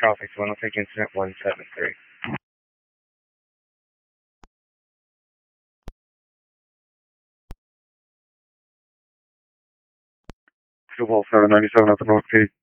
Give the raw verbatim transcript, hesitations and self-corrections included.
traffic, so I'll take incident one seven three. Two seven ninety-seven at the North Gate.